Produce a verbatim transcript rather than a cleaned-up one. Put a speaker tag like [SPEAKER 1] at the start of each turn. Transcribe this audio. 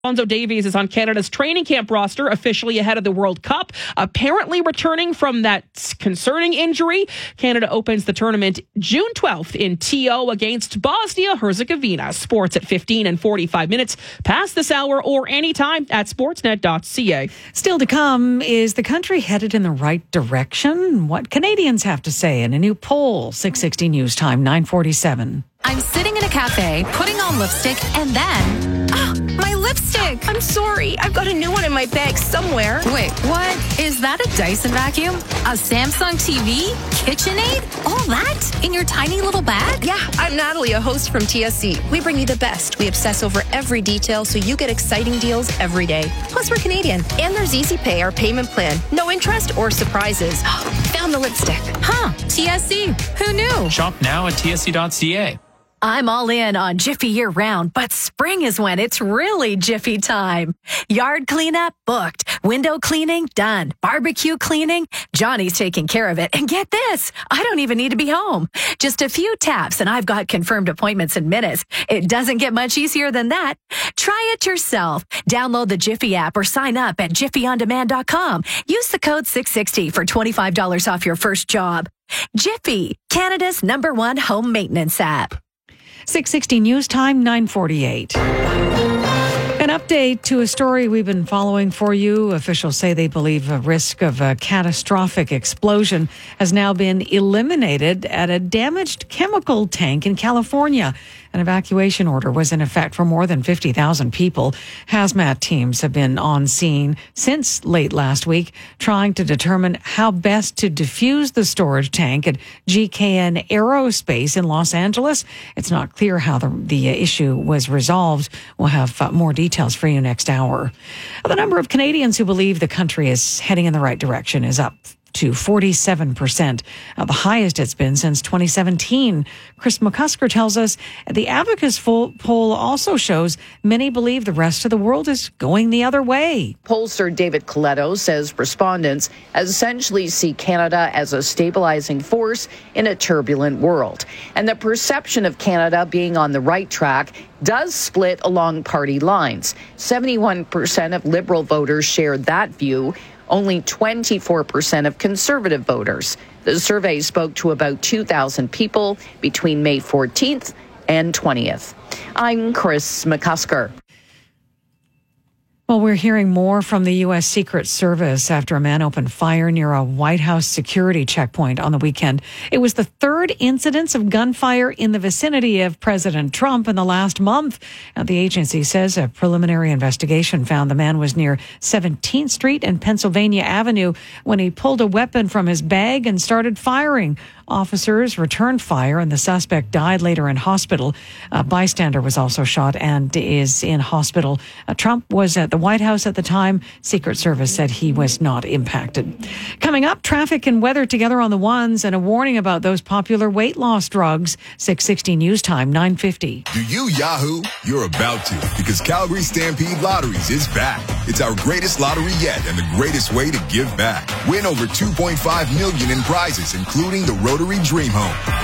[SPEAKER 1] Alfonso Davies is on Canada's training camp roster officially ahead of the World Cup, apparently returning from that concerning injury. Canada opens the tournament June twelfth in T O against Bosnia-Herzegovina. Sports at fifteen and forty-five minutes past this hour or anytime at sportsnet dot c a.
[SPEAKER 2] Still to come, is the country headed in the right direction? What Canadians have to say in a new poll. six sixty News Time, nine forty-seven.
[SPEAKER 3] I'm sitting in a cafe, putting on lipstick, and then... Oh, my lipstick!
[SPEAKER 4] I'm sorry. I've got a new one in my bag somewhere.
[SPEAKER 3] Wait, what? Is that a Dyson vacuum? A Samsung T V? KitchenAid? All that? In your tiny little bag?
[SPEAKER 4] Yeah, I'm Natalie, a host from T S C. We bring you the best. We obsess over every detail so you get exciting deals every day. Plus, we're Canadian. And there's Easy Pay, our payment plan. No interest or surprises. Found the lipstick.
[SPEAKER 3] Huh. T S C. Who knew?
[SPEAKER 5] Shop now at T S C dot C A.
[SPEAKER 3] I'm all in on Jiffy year-round, but spring is when it's really Jiffy time. Yard cleanup, booked. Window cleaning, done. Barbecue cleaning, Johnny's taking care of it. And get this, I don't even need to be home. Just a few taps and I've got confirmed appointments in minutes. It doesn't get much easier than that. Try it yourself. Download the Jiffy app or sign up at jiffy on demand dot com. Use the code six sixty for twenty-five dollars off your first job. Jiffy, Canada's number one home maintenance app.
[SPEAKER 2] six sixty News Time, nine forty-eight. An update to a story we've been following for you. Officials say they believe a risk of a catastrophic explosion has now been eliminated at a damaged chemical tank in California. An evacuation order was in effect for more than fifty thousand people. Hazmat teams have been on scene since late last week, trying to determine how best to defuse the storage tank at G K N Aerospace in Los Angeles. It's not clear how the, the issue was resolved. We'll have uh, more details for you next hour. The number of Canadians who believe the country is heading in the right direction is up to forty-seven percent, uh, the highest it's been since twenty seventeen. Chris McCusker tells us the Abacus poll also shows many believe the rest of the world is going the other way.
[SPEAKER 6] Pollster David Coletto says respondents essentially see Canada as a stabilizing force in a turbulent world. And the perception of Canada being on the right track does split along party lines. seventy-one percent of Liberal voters shared that view. Only twenty-four percent of Conservative voters. The survey spoke to about two thousand people between May fourteenth and twentieth. I'm Chris McCusker.
[SPEAKER 2] Well, we're hearing more from the U S Secret Service after a man opened fire near a White House security checkpoint on the weekend. It was the third incidence of gunfire in the vicinity of President Trump in the last month. Now, the agency says a preliminary investigation found the man was near seventeenth Street and Pennsylvania Avenue when he pulled a weapon from his bag and started firing. Officers returned fire and the suspect died later in hospital. A bystander was also shot and is in hospital. Uh, Trump was at the White House at the time. Secret Service said he was not impacted. Coming up, traffic and weather together on the ones and a warning about those popular weight loss drugs. six sixty News Time, nine fifty.
[SPEAKER 7] Do you Yahoo? You're about to, because Calgary Stampede Lotteries is back. It's our greatest lottery yet and the greatest way to give back. Win over two point five million dollars in prizes, including the Rotary Dream Home.